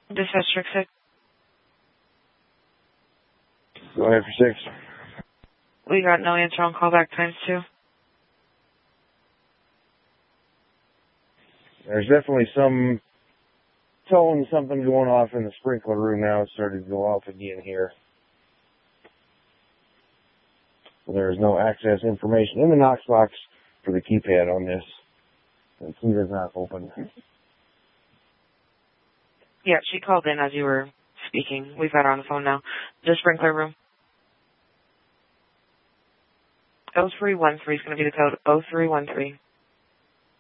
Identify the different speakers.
Speaker 1: District 6.
Speaker 2: Go ahead for 6.
Speaker 1: We got no answer on callback ×2.
Speaker 2: There's definitely something going off in the sprinkler room now. It started to go off again here. There is no access information in the Knox box for the keypad on this. The key does not open.
Speaker 1: Yeah, she called in as you were speaking. We've got her on the phone now. The sprinkler room. 0313 is going to be the code. 0313.